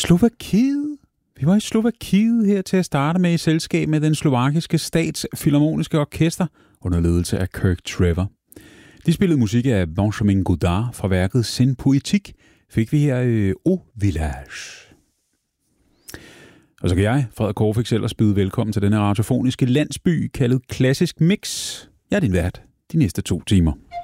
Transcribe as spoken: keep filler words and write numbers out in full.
Slovakiet. Vi var i Slovakiet her til at starte med i selskab med den slovakiske statsfilharmoniske orkester under ledelse af Kirk Trevor. De spillede musik af Benjamin Godard fra værket Sin Poetique, fik vi her i Au Village. Og så kan jeg, Frederik Korfix, ellers byde velkommen til denne radiofoniske landsby kaldet Klassisk Mix. Jeg er din vært de næste to timer.